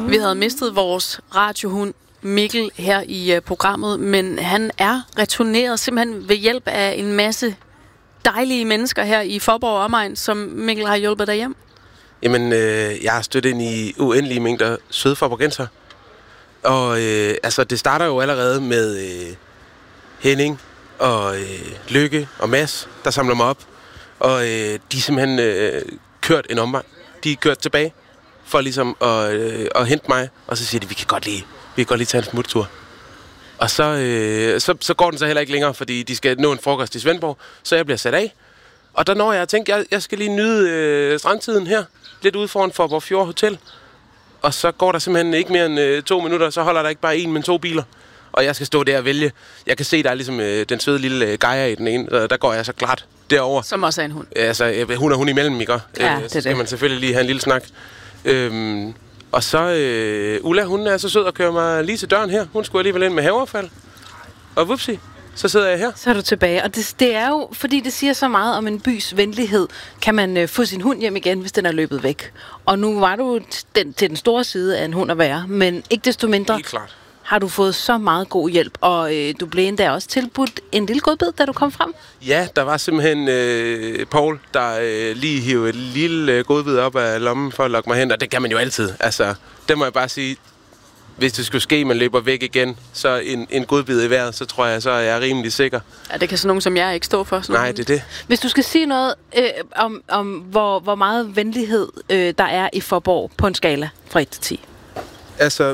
Vi havde mistet vores radiohund Mikkel her i programmet, men han er returneret simpelthen ved hjælp af en masse dejlige mennesker her i Faaborg og omegn, som Mikkel har hjulpet dig hjem. Jamen, jeg har støttet ind i uendelige mængder søde faaborgenser. Og det starter jo allerede med Henning og Lykke og Mads, der samler mig op. Og de er simpelthen kørt en omvej. De er kørt tilbage for ligesom at hente mig. Og så siger de, vi kan godt lige tage en smuttur. Og så går den så heller ikke længere, fordi de skal nå en frokost i Svendborg. Så jeg bliver sat af. Og der når jeg tænker, jeg skal lige nyde strandtiden her. Lidt ude foran Faaborg Fjord Hotel. Og så går der simpelthen ikke mere end 2 minutter, så holder der ikke bare 1, men 2 biler. Og jeg skal stå der og vælge. Jeg kan se, der er ligesom den søde lille gejer i den ene. Der går jeg så klart derover. Som også er en hund. Altså, hun imellem, ikke? Ja, så skal man selvfølgelig lige have en lille snak. Og så Ulla, hun er så sød at køre mig lige til døren her. Hun skulle alligevel ind med haveaffald. Og vupsi, så sidder jeg her. Så er du tilbage. Og det er jo, fordi det siger så meget om en bys venlighed, kan man få sin hund hjem igen, hvis den er løbet væk. Og nu var du til den store side af en hund at være, men ikke desto mindre Helt klart. har du fået så meget god hjælp. Og du blev endda også tilbudt en lille godbid, da du kom frem. Ja, der var simpelthen Paul, der lige hivede et lille godbid op af lommen for at lokke mig hen. Og det kan man jo altid. Altså, det må jeg bare sige. Hvis det skulle ske, man løber væk igen, så en godbid i vejret, så tror jeg, så er jeg rimelig sikker. Ja, det kan sådan nogen som jeg ikke stå for. Nej, det er det. Hvis du skal sige noget om hvor meget venlighed der er i Faaborg på en skala fra 1 til 10. Altså,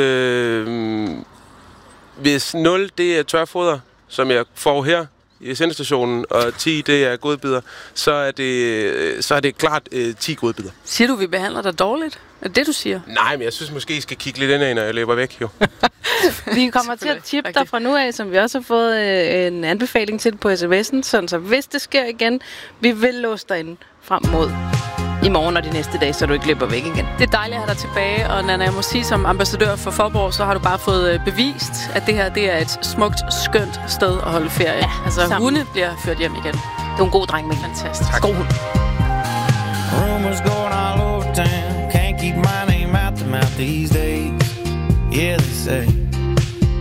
hvis 0 det er tørfoder, som jeg får her i sendestationen, og 10 det er godbidder, så er det klart 10 godbidder. Siger du, vi behandler dig dårligt? Er det, du siger? Nej, men jeg synes måske, I skal kigge lidt indad, når jeg løber væk, jo. Vi kommer til at tippe dig fra nu af, som vi også har fået en anbefaling til på sms'en, sådan så hvis det sker igen, vi vil låse dig ind frem mod i morgen og de næste dage, så du ikke løber væk igen. Det er dejligt at have dig tilbage, og Nanna, jeg må sige, som ambassadør for Faaborg, så har du bare fået bevist, at det her det er et smukt, skønt sted at holde ferie. Ja, altså, hunde bliver ført hjem igen. Du er en god dreng, Mikkel. Fantastisk. God hund. Rumors going all over town. Can't keep my name out the mouth these days. Yeah, they say